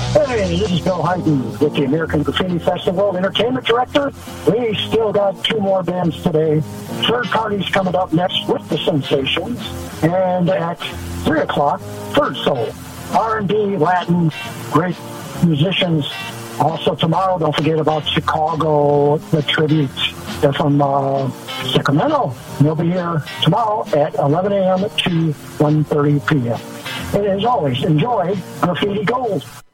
Hey, this is Bill Hyden with the American Graffiti Festival Entertainment Director. We still got 2 more bands today. Third Party's coming up next with the Sensations. And at 3 o'clock, Third Soul. R&B, Latin, great musicians. Also tomorrow, don't forget about Chicago, the tribute. They're from Sacramento. They'll be here tomorrow at 11 a.m. to 1:30 p.m. And as always, enjoy Graffiti Gold.